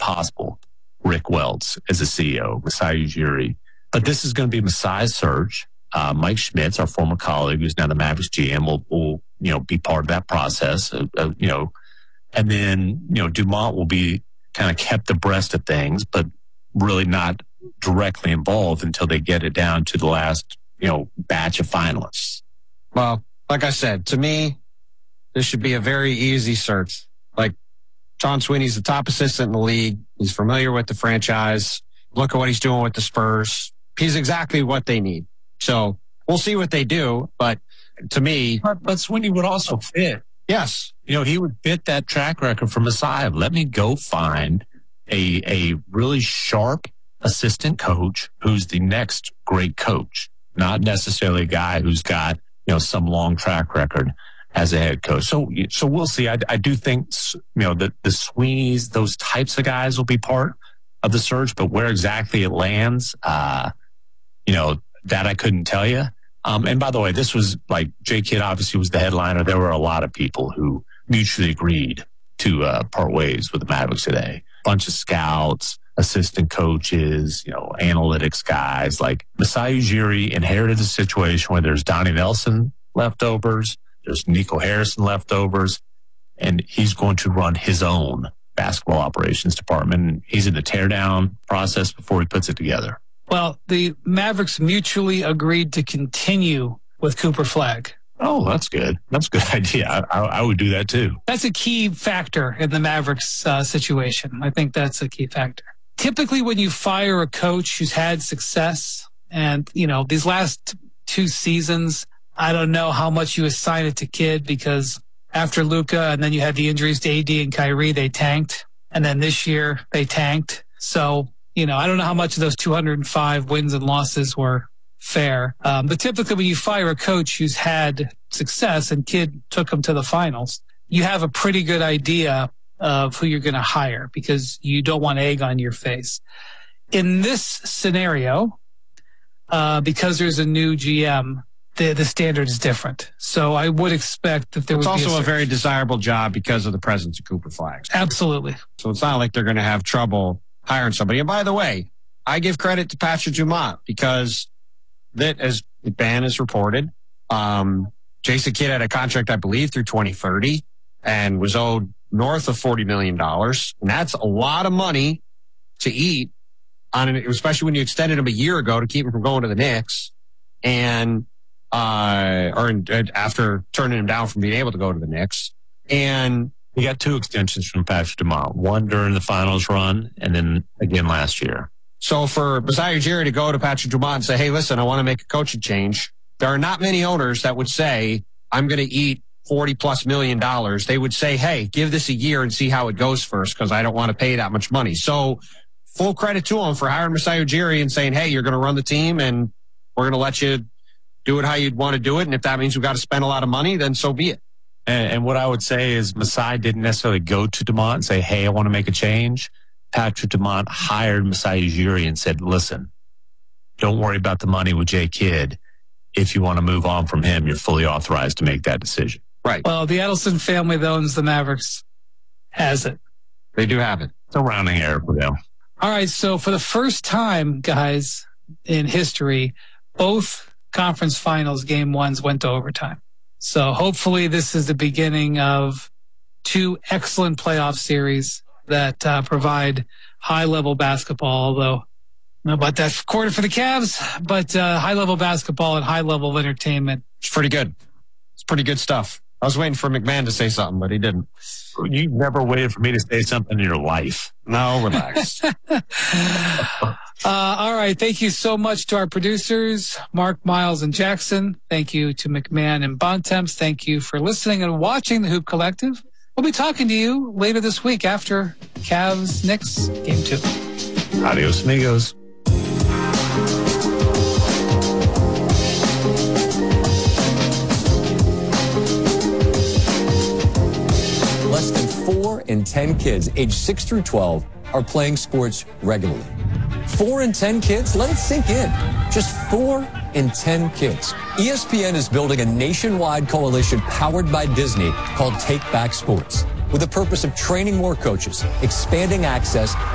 possible Rick Welts as a CEO, Masai Ujiri. But this is going to be Masai's search. Mike Schmitz, our former colleague, who's now the Mavericks GM, will be part of that process. And then Dumont will be kind of kept abreast of things, but really not directly involved until they get it down to the last batch of finalists. Well, like I said, to me, this should be a very easy search. Like, John Sweeney's the top assistant in the league. He's familiar with the franchise. Look at what he's doing with the Spurs. He's exactly what they need. So we'll see what they do. But to me... But Sweeney would also fit. Yes. He would fit that track record for Masai. Let me go find a really sharp assistant coach who's the next great coach, not necessarily a guy who's got, some long track record as a head coach. So we'll see. I do think, that the Sweeneys, those types of guys will be part of the search, but where exactly it lands, that I couldn't tell you. And by the way, this was like Jay Kidd obviously was the headliner. There were a lot of people who mutually agreed to part ways with the Mavericks today. Bunch of scouts, assistant coaches, analytics guys. Like Masai Ujiri inherited a situation where there's Donnie Nelson leftovers, there's Nico Harrison leftovers, and he's going to run his own basketball operations department. He's in the teardown process before he puts it together. Well, the Mavericks mutually agreed to continue with Cooper Flagg. Oh, that's good. That's a good idea. I would do that too. That's a key factor in the Mavericks situation. I think that's a key factor. Typically, when you fire a coach who's had success, and, these last 2 seasons, I don't know how much you assign it to Kidd, because after Luka and then you had the injuries to AD and Kyrie, they tanked. And then this year they tanked. So, I don't know how much of those 205 wins and losses were fair. But typically when you fire a coach who's had success, and Kidd took them to the finals, you have a pretty good idea of who you're going to hire, because you don't want egg on your face. In this scenario, because there's a new GM, the standard is different. So I would expect that there would be It's also a very desirable job because of the presence of Cooper Flagg. Absolutely. So it's not like they're going to have trouble hiring somebody. And by the way, I give credit to Patrick Dumont, because that, as Ben has reported, Jason Kidd had a contract, I believe, through 2030 and was owed north of $40 million. And that's a lot of money to eat, especially when you extended him a year ago to keep him from going to the Knicks. And after turning him down from being able to go to the Knicks. And he got 2 extensions from Patrick Dumont, one during the finals run and then again last year. So for Masai Ujiri to go to Patrick Dumont and say, hey, listen, I want to make a coaching change, there are not many owners that would say, I'm going to eat $40+ million. They would say, hey, give this a year and see how it goes first, because I don't want to pay that much money. So full credit to him for hiring Masai Ujiri and saying, hey, you're going to run the team and we're going to let you do it how you'd want to do it. And if that means we've got to spend a lot of money, then so be it. And what I would say is Masai didn't necessarily go to Dumont and say, hey, I want to make a change. Patrick Dumont hired Masai Ujiri and said, listen, don't worry about the money with Jay Kidd. If you want to move on from him, you're fully authorized to make that decision. Right. Well, the Edelson family that owns the Mavericks has it. They do have it. It's a rounding error for them. All right. So for the first time, guys, in history, both conference finals game ones went to overtime. So hopefully this is the beginning of 2 excellent playoff series that provide high-level basketball, although but that's quarter for the Cavs, but high-level basketball and high-level entertainment. It's pretty good. It's pretty good stuff. I was waiting for McMahon to say something, but he didn't. You never waited for me to say something in your life. No, relax. All right. Thank you so much to our producers, Mark, Miles, and Jackson. Thank you to McMahon and Bontemps. Thank you for listening and watching the Hoop Collective. We'll be talking to you later this week after Cavs-Knicks Game 2. Adios, amigos. Less than 4 in 10 kids aged 6 through 12 are playing sports regularly. 4 in 10 kids? Let it sink in. Just 4 in 10 kids. ESPN is building a nationwide coalition powered by Disney called Take Back Sports, with the purpose of training more coaches, expanding access,